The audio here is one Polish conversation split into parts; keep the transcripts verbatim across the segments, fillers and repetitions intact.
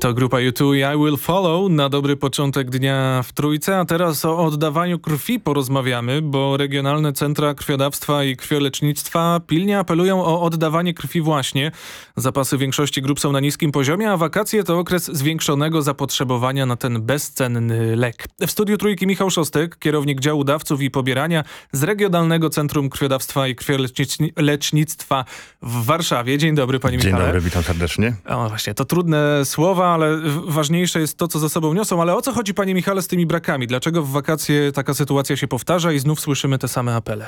To grupa U dwa i I Will Follow na dobry początek dnia w Trójce, a teraz o oddawaniu krwi porozmawiamy, bo regionalne centra krwiodawstwa i krwiolecznictwa pilnie apelują o oddawanie krwi właśnie. Zapasy większości grup są na niskim poziomie, a wakacje to okres zwiększonego zapotrzebowania na ten bezcenny lek. W studiu Trójki Michał Szostek, kierownik działu dawców i pobierania z Regionalnego Centrum Krwiodawstwa i Krwiolecznictwa w Warszawie. Dzień dobry, panie Michale. Dzień dobry, witam serdecznie. O właśnie, to trudne słowa, ale ważniejsze jest to, co za sobą niosą. Ale o co chodzi, panie Michale, z tymi brakami? Dlaczego w wakacje taka sytuacja się powtarza i znów słyszymy te same apele?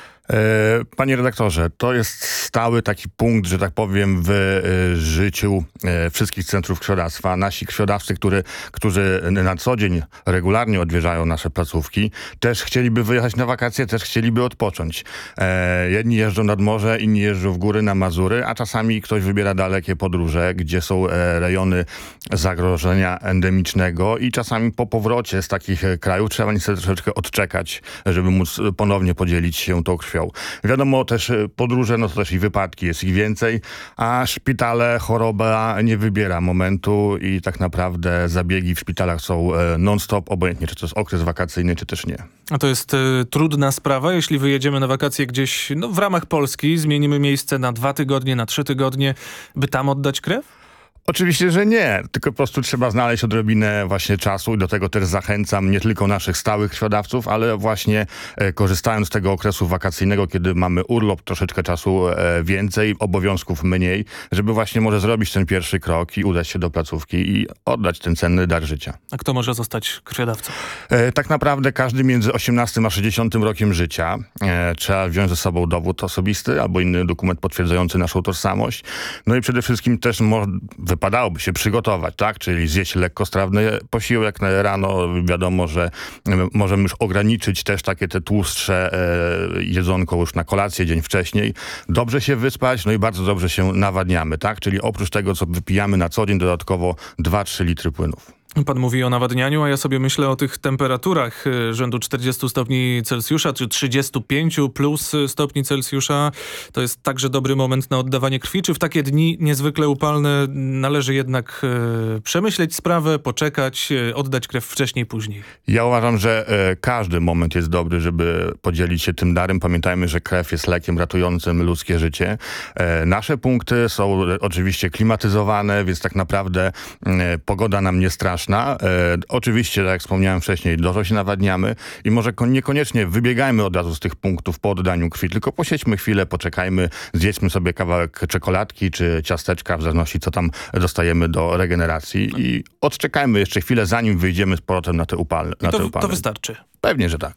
Panie redaktorze, to jest stały taki punkt, że tak powiem, w życiu wszystkich centrów krwiodawstwa. Nasi krwiodawcy, który, którzy na co dzień regularnie odwiedzają nasze placówki, też chcieliby wyjechać na wakacje, też chcieliby odpocząć. Jedni jeżdżą nad morze, inni jeżdżą w góry na Mazury, a czasami ktoś wybiera dalekie podróże, gdzie są rejony zagrożenia endemicznego i czasami po powrocie z takich krajów trzeba niestety troszeczkę odczekać, żeby móc ponownie podzielić się tą krwią. Wiadomo, też podróże, no to też i wypadki, jest ich więcej, a szpitale, choroba nie wybiera momentu i tak naprawdę zabiegi w szpitalach są non-stop, obojętnie czy to jest okres wakacyjny, czy też nie. A to jest y, trudna sprawa, jeśli wyjedziemy na wakacje gdzieś no, w ramach Polski, zmienimy miejsce na dwa tygodnie, na trzy tygodnie, by tam oddać krew? Oczywiście, że nie, tylko po prostu trzeba znaleźć odrobinę właśnie czasu i do tego też zachęcam nie tylko naszych stałych krwiodawców, ale właśnie e, korzystając z tego okresu wakacyjnego, kiedy mamy urlop, troszeczkę czasu e, więcej, obowiązków mniej, żeby właśnie może zrobić ten pierwszy krok i udać się do placówki i oddać ten cenny dar życia. A kto może zostać krwiodawcą? E, tak naprawdę każdy między osiemnastym a sześćdziesiątym rokiem życia e, trzeba wziąć ze sobą dowód osobisty albo inny dokument potwierdzający naszą tożsamość. No i przede wszystkim też może wypadałoby się przygotować, tak? Czyli zjeść lekkostrawny posiłek rano. Wiadomo, że możemy już ograniczyć też takie te tłustsze e, jedzonko już na kolację dzień wcześniej. Dobrze się wyspać, no i bardzo dobrze się nawadniamy, tak? Czyli oprócz tego, co wypijamy na co dzień, dodatkowo dwa trzy litry płynów. Pan mówi o nawadnianiu, a ja sobie myślę o tych temperaturach rzędu czterdziestu stopni Celsjusza, czy trzydziestu pięciu plus stopni Celsjusza. To jest także dobry moment na oddawanie krwi. Czy w takie dni niezwykle upalne należy jednak e, przemyśleć sprawę, poczekać, e, oddać krew wcześniej, później? Ja uważam, że e, każdy moment jest dobry, żeby podzielić się tym darem. Pamiętajmy, że krew jest lekiem ratującym ludzkie życie. E, nasze punkty są oczywiście klimatyzowane, więc tak naprawdę e, pogoda nam nie straszna. E, oczywiście, tak jak wspomniałem wcześniej, dużo się nawadniamy i może niekoniecznie wybiegajmy od razu z tych punktów po oddaniu krwi, tylko posiedźmy chwilę, poczekajmy, zjedzmy sobie kawałek czekoladki czy ciasteczka, w zależności co tam dostajemy do regeneracji i odczekajmy jeszcze chwilę, zanim wyjdziemy z powrotem na te upalne. Na to, te upalne. to wystarczy? Pewnie, że tak.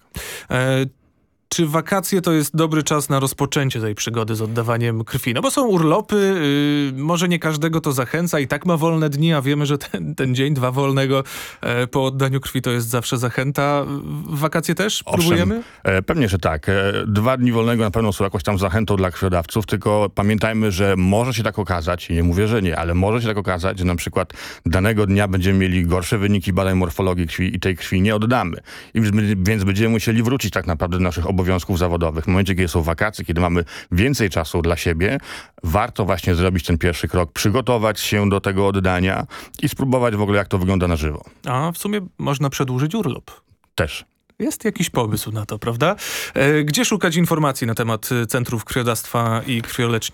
E Czy wakacje to jest dobry czas na rozpoczęcie tej przygody z oddawaniem krwi? No bo są urlopy, yy, może nie każdego to zachęca i tak ma wolne dni, a wiemy, że ten, ten dzień, dwa wolnego e, po oddaniu krwi to jest zawsze zachęta. W wakacje też próbujemy? Owszem, e, pewnie, że tak. E, dwa dni wolnego na pewno są jakąś tam zachętą dla krwiodawców, tylko pamiętajmy, że może się tak okazać, i nie mówię, że nie, ale może się tak okazać, że na przykład danego dnia będziemy mieli gorsze wyniki badań morfologii krwi i tej krwi nie oddamy. I więc będziemy musieli wrócić tak naprawdę do naszych obowiązków obowiązków zawodowych. W momencie, kiedy są wakacje, kiedy mamy więcej czasu dla siebie, warto właśnie zrobić ten pierwszy krok, przygotować się do tego oddania i spróbować w ogóle, jak to wygląda na żywo. A w sumie można przedłużyć urlop. Też. Jest jakiś pomysł na to, prawda? Gdzie szukać informacji na temat centrów krwiodawstwa i krwiolecznictwa?